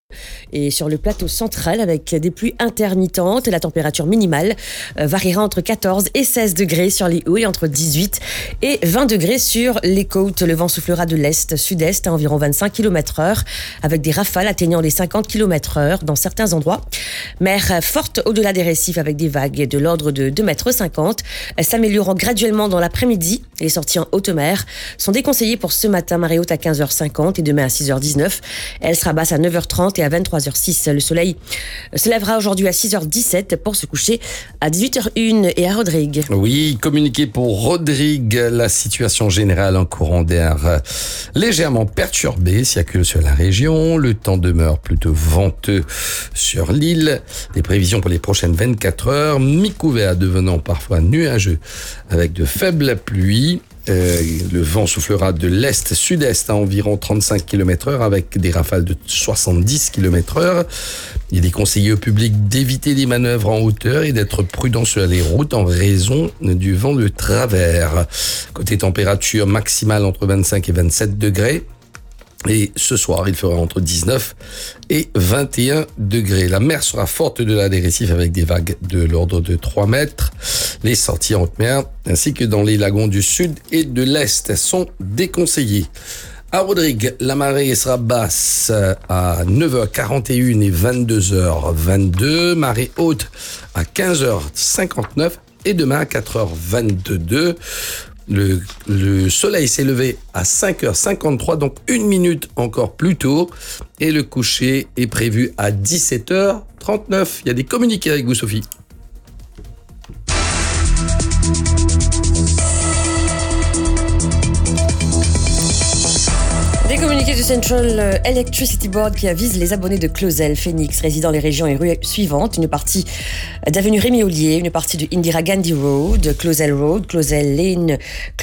Et sur le plateau central, avec des pluies intermittentes, la température minimale variera entre 14 et 16 degrés sur les hauts et entre 18 et 20 degrés sur les côtes. Le vent soufflera de l'est-sud-est à environ 25 km/h, avec des rafales atteignant les 50 km/h dans certains endroits. Mer forte au-delà des récifs avec des vagues de l'ordre de 2,50 m, s'améliorant graduellement dans l'après-midi. Les sorties en haute mer sont déconseillées pour ce matin. Marée haute à 15h50 et demain à 6h19. Elle sera basse à 9h30 et à 23h06. Le soleil se lèvera aujourd'hui à 6h17 pour se coucher à 18h01 et à Rodrigue. Oui, communiqué pour Rodrigue, la situation générale en courant d'air légèrement perturbée, s'il n'y a que sur la région. Le temps demeure plutôt venteux sur l'île. Les prévisions pour les prochaines 24 heures, mi-couvert devenant parfois nuageux avec de faibles pluies. Le vent soufflera de l'est-sud-est à environ 35 km/h avec des rafales de 70 km/h. Il est conseillé au public d'éviter les manœuvres en hauteur et d'être prudent sur les routes en raison du vent de travers. Côté température maximale entre 25 et 27 degrés. Et ce soir, il fera entre 19 et 21 degrés. La mer sera forte au-delà des récifs avec des vagues de l'ordre de 3 mètres. Les sorties en haute mer ainsi que dans les lagons du sud et de l'est sont déconseillées. À Rodrigue, la marée sera basse à 9h41 et 22h22. Marée haute à 15h59 et demain à 4h22. Le soleil s'est levé à 5h53, donc 1 minute encore plus tôt. Et le coucher est prévu à 17h39. Il y a des communiqués avec vous, Sophie. Des communiqués du Central Electricity Board qui avise les abonnés de Clausel, Phoenix, résidant les régions et rues suivantes. Une partie d'avenue Rémy Ollier, une partie de Indira Gandhi Road, Clausel Lane,